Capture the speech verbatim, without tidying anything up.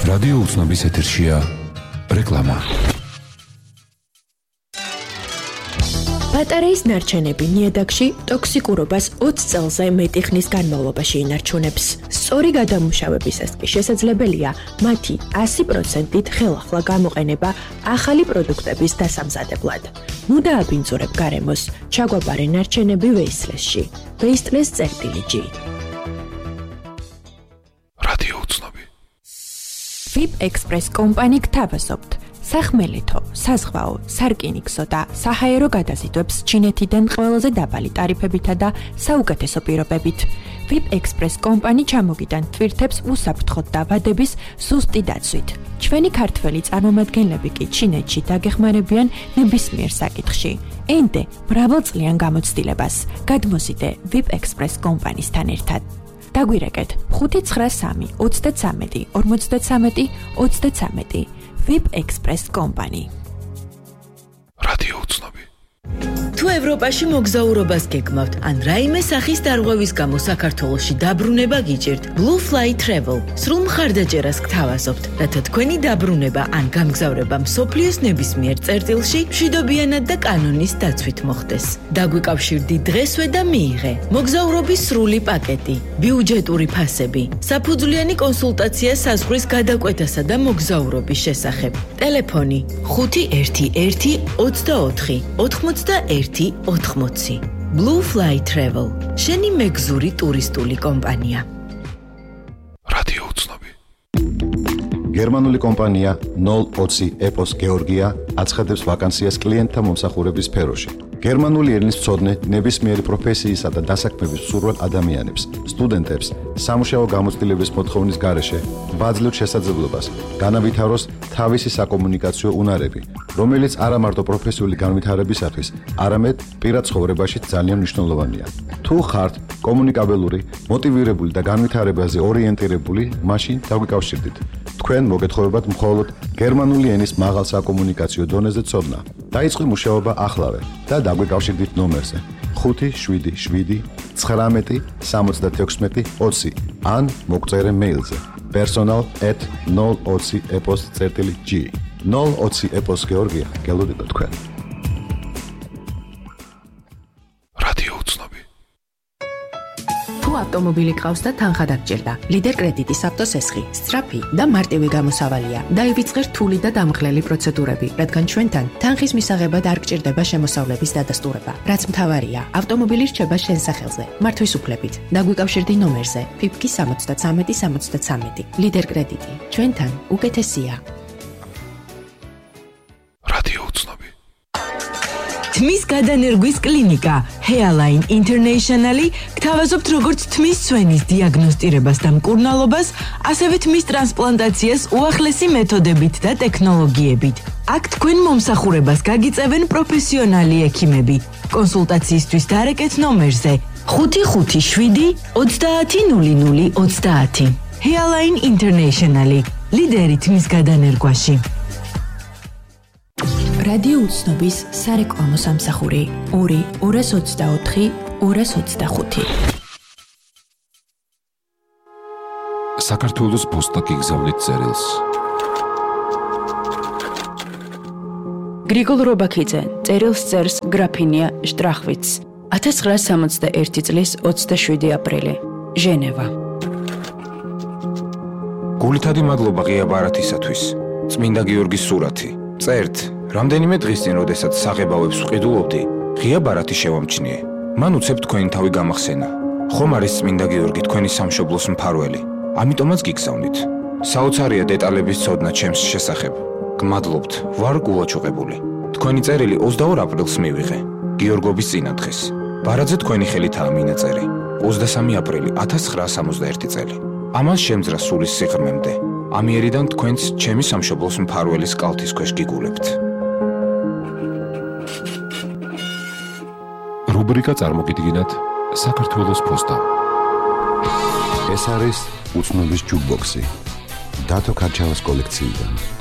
რადიო უცნობის ეთერშია რეკლამა. ბატარეის ნარჩენები ნიადაგში ტოქსიკურობას ოცი წელზე მეტი ხნის განმავლობაში ინარჩუნებს. სწორი გადამუშავებისას კი შესაძლებელია მათი ასი პროცენტით ხელახლა გამოყენება ახალი პროდუქტების დასამზადებლად. მუდა აბინძურებ გარემოს, ჩაგვაბარე ნარჩენები ვეისლესში. ვეისლეს წერტილი G. რადიო უცნობი. ვიპ ექსპრეს კომპანი გთავაზობთ. სახმელეთო, საზღვაო, სარკინიგზო და საჰაერო გადაზიდვებს ჩინეთიდან ყველაზე დაბალი ტარიფებითა და საუკეთესო პირობებით. ვიპ ექსპრეს კომპანი ჩამოგიტან ტვირთებს უსაფრთხოდ და ვადების ზუსტი დაცვით. ჩვენი ქართველი წარმომადგენლები კი ჩინეთში დაგეხმარებიან ნებისმიერ საკითხში. ენდე მრავალწლიან გამოცდილებას. გადმოსიდე ვიპ ექსპრეს კომპანისთან ერთად. დაგვირეკეთ ხუთი ცხრა სამი ოცდათრამეტი ორმოცდათრამეტი ოცდათრამეტი ვიპ ექსპრეს კომპანი. რადიო უცნობი. თუ ევროპაში მოგზაურობას გეგმავთ, ან რაიმე სახის დარღვევის გამო საქართველოში დაბრუნება გიჭირთ, Blue Fly Travel სრულ მხარდაჭერას გთავაზობთ, რათა თქვენი დაბრუნება ან გამგზავრება მსოფლიოს ნებისმიერ წერტილში მშვიდობიანად და კანონის დაცვით მოხდეს. დაგვიკავშირდი დღესვე და მიიღე. მოგზაურობის სრული პაკეტი, ბიუჯეტური ფასები, საფუძვლიანი კონსულტაცია საზღვრის გადაკვეთასა და მოგზაურობის შესახებ. ტელეფონი ხუთი ერთი ერთი ოცდაოთხი ოთხმოცდაერთი ოთხმოცი. Blue Fly Travel. შენი მეგზური ტურისტული კომპანია. რადიო უცნობი. გერმანული კომპანია ნულ ოცი ეპოს გეორგია აცხადებს ვაკანსიას კლიენტთა მომსახურების სფეროში. გერმანული ენის მცოდნე ნებისმიერი პროფესიისა და დასაქმების მსურველ ადამიანებს, სტუდენტებს, სამუშაო გამოცდილების მოთხოვნის გარეშე ვაძლევთ შესაძლებლობას განავითაროს თავისი საკომუნიკაციო უნარები, რომელიც არა მარტო პროფესიული განვითარებისათვის, არამედ პირად ცხოვრებაში ძალიან მნიშვნელოვანია. თუ ხართ კომუნიკაბელური, მოტივირებული და განვითარებაზე ორიენტირებული, მაშინ დაგვიკავშირდით. თქვენ მოგეთხოვებათ მხოლოდ გერმანული ენის მაღალ საკომუნიკაციო დონეზე ცოდნა. დაიწყო მუშაობა ახლავე და დაგვიკავშირდით ნომერზე ხუთი შვიდი შვიდი ცხრამეტი სამოცდათექვსმეტი ოცი ან მოგწერე მეილზე personal at ნულ ოცი epos წერტილი G. ნულ ოცი epos გეორგია გელოდებით თქვენ. რადიო უცნობი. თუ ავტომობილი ყავს და თანხა დაგჭირდა, ლიდერ კრედიტის ავტოსესხი, სწრაფი და მარტივი გამოსავალია. დაივიწყე რთული და დამღლელი პროცედურები, რადგან ჩვენთან თანხის მისაღებად არ გჭირდება შემოსავლების დადასტურება. რაც მთავარია, ავტომობილი რჩება შენ სახელზე, მართვის უფლებით. დაგვიკავშირდი ნომერზე ფიფკი სამოცდათრამეტი სამოცდათრამეტი. ლიდერ კრედიტი, ჩვენთან უკეთესია. რადიო უცნობი. თმის გადანერგვის კლინიკა Hairline International გთავაზობთ როგორც თმის სვენის დიაგნოსტირებას და მკურნალობას, ასევე თმის ტრანსპლანტაციას უახლესი მეთოდებით და ტექნოლოგიებით. აქ თქვენ მომსახურებას გაგიწევენ პროფესიონალი ექიმები. კონსულტაციისთვის დარეკეთ ნომერზე ხუთი ხუთი შვიდი ოცდაათი ნული ნული ოცდაათი. Hairline International, ლიდერი თმის გადანერგვაში. რადიო უცნობის სარეკლამო სამსახური ორი ორას ოცდაოთხი ორას ოცდახუთი. საქართველოს პოსტა გიგზავნით წერილს. გრიგოლ რობაქიძე წერილს წერს გრაფინია შტრახვიც. ათას ცხრაასი სამოცდაერთი წლის ოცდაშვიდი აპრილი. ჟენევა. გულითადი მადლობა ღია ბარათისათვის. წმინდა გიორგის სურათი. წერთ რამდენიმე დღის წინ, როდესაც საღებავებს ვყიდულობდი, ღია ბარათი შევამჩნიე. მან უცებ თქვენი თავი გამახსენა. ხომ არის წმინდა გიორგი თქვენი სამშობლოს მფარველი? ამიტომაც გიგზავნით. საოცარია დეტალების ცოდნა ჩემს შესახებ. გმადლობთ, ვარ გულაჩუყებული. თქვენი წერილი ოცდაორ აპრილს მივიღე, გიორგობის წინადღეს. ბარათზე თქვენი ხელითაა მინაწერი. ოცდასამი აპრილი ათას ცხრაასი სამოცდაერთი წელი. ამას შემძრა სულის სიღრმემდე. ამიერიდან თქვენც ჩემი სამშობლოს მფარველის კალთის ქვეშ გიგულებთ. რუბრიკა წარმოგიდგინათ საქართველოს პოსტა. ეს არის უცნობის ჯუკბოქსი დათო ქარჩავას კოლექციიდან.